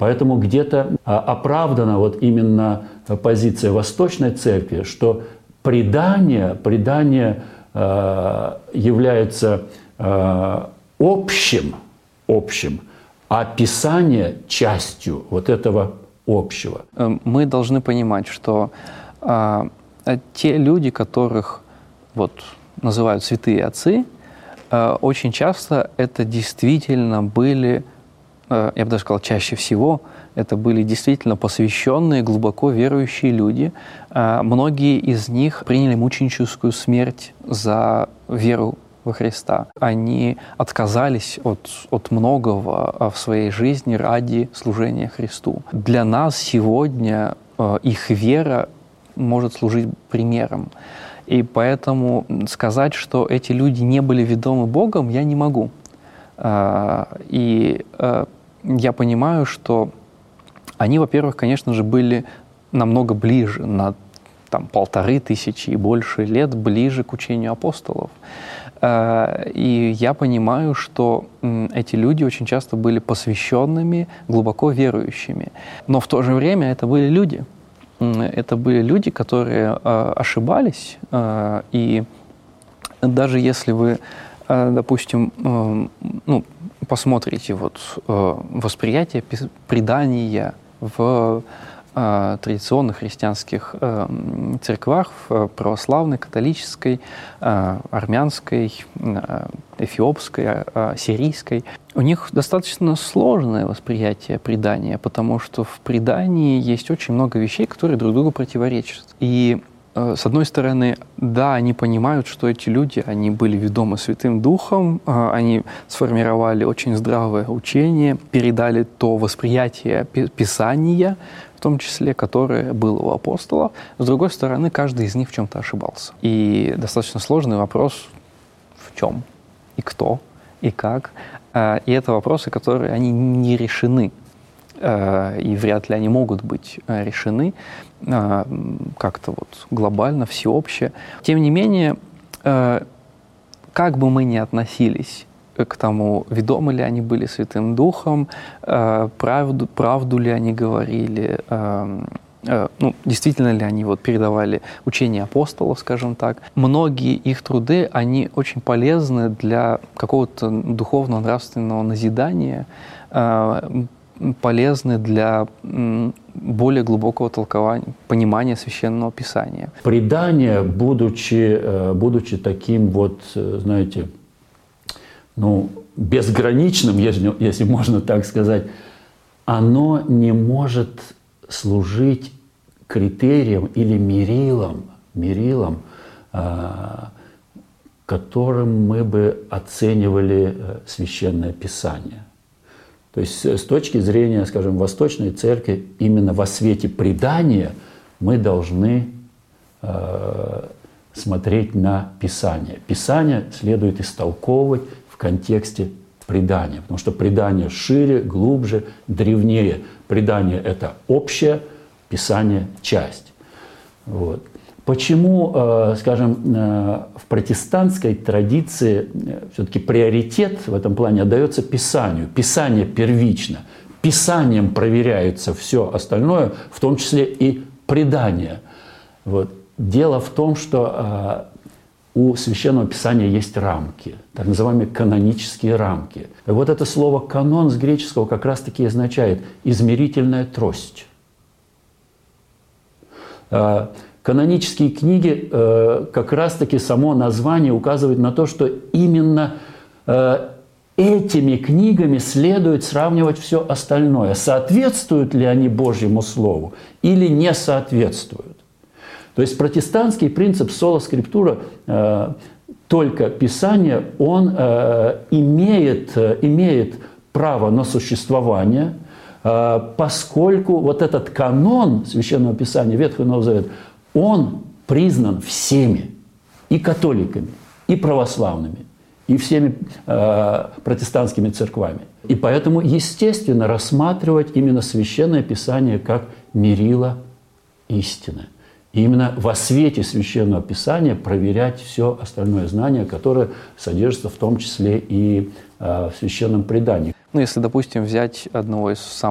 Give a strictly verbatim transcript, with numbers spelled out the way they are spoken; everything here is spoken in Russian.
Поэтому где-то оправдана вот именно позиция Восточной Церкви, что предание, предание э, является э, общим, общим, а Писание частью вот этого общего. Мы должны понимать, что э, те люди, которых вот, называют святые отцы, э, очень часто это действительно были, э, я бы даже сказал, чаще всего, это были действительно посвященные, глубоко верующие люди. Э, многие из них приняли мученическую смерть за веру во Христа. Они отказались от, от многого в своей жизни ради служения Христу. Для нас сегодня э, их вера может служить примером. И поэтому сказать, что эти люди не были ведомы Богом, я не могу. Э, и э, я понимаю, что они, во-первых, конечно же, были намного ближе, на там, полторы тысячи и больше лет ближе к учению апостолов. И я понимаю, что эти люди очень часто были посвященными, глубоко верующими. Но в то же время это были люди. Это были люди, которые ошибались. И даже если вы, допустим, ну, посмотрите вот восприятие предания в традиционных христианских э, церквах, в православной, католической, э, армянской, э, эфиопской, э, сирийской, у них достаточно сложное восприятие предания, потому что в предании есть очень много вещей, которые друг другу противоречат. И э, с одной стороны, да, они понимают, что эти люди, они были ведомы Святым Духом, э, они сформировали очень здравое учение, передали то восприятие Писания, в том числе, которое было у апостолов. С другой стороны, каждый из них в чем-то ошибался. И достаточно сложный вопрос, в чем, и кто, и как. И это вопросы, которые они не решены. И вряд ли они могут быть решены как-то вот глобально, всеобще. Тем не менее, как бы мы ни относились к тому, ведомы ли они были Святым Духом, правду, правду ли они говорили, ну, действительно ли они вот передавали учение апостолов, скажем так. Многие их труды, они очень полезны для какого-то духовного, нравственного назидания, полезны для более глубокого толкования, понимания Священного Писания. Предание, будучи, будучи таким вот, знаете, ну, безграничным, если, если можно так сказать, оно не может служить критерием или мерилом, мерилом, которым мы бы оценивали Священное Писание. То есть с точки зрения, скажем, Восточной Церкви, именно во свете предания мы должны смотреть на Писание. Писание следует истолковывать в контексте предания, потому что предание шире, глубже, древнее. Предание – это общее, Писание – часть. Вот. Почему, скажем, в протестантской традиции все-таки приоритет в этом плане отдается Писанию? Писание первично. Писанием проверяется все остальное, в том числе и предание. Вот. Дело в том, что у Священного Писания есть рамки, так называемые канонические рамки. И вот это слово «канон» с греческого как раз-таки означает «измерительная трость». Канонические книги, как раз-таки само название указывает на то, что именно этими книгами следует сравнивать все остальное. Соответствуют ли они Божьему Слову или не соответствуют? То есть протестантский принцип соло скриптура, э, только Писание, он э, имеет, э, имеет право на существование, э, поскольку вот этот канон Священного Писания, Ветхого и Нового Завета, он признан всеми, и католиками, и православными, и всеми э, протестантскими церквами. И поэтому, естественно, рассматривать именно Священное Писание как мерило истины. И именно во свете Священного Писания проверять все остальное знание, которое содержится в том числе и э, в Священном предании. Ну, если, допустим, взять одного из самых